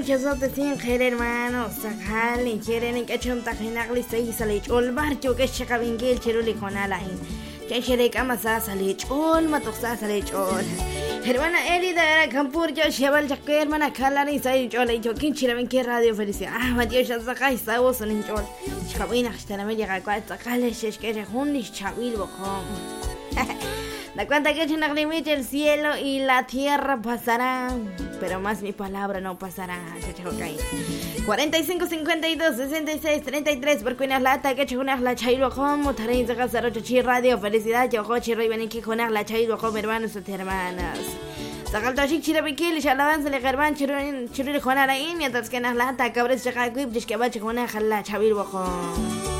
chazote sin querer hermano sakali quieren que echon tajinagli se sale ol barcho que checa bingel cheruli con alahin que chere kama sale ol matoksa sale ol hermana Elida era campur yo cheval jaque hermana kalani sai ol yo kin chira ben que radio felicidad Mateo ya sakai sawo sonin ol chabina hasta me llega cual sakale shesh que hunis chabil bokon. Da cuenta que en limite el cielo y la tierra pasarán, pero más mi palabra no pasará. 45 52 66 33 porque una lata que una la chairo como tarin de casa radio felicidad yo coche rey ven que con la chairo como hermanos y hermanas. Sacal to chic chira bikil ya alabanza le gerban chiro con la mientras que en la lata cabres llega equip que va con la chairo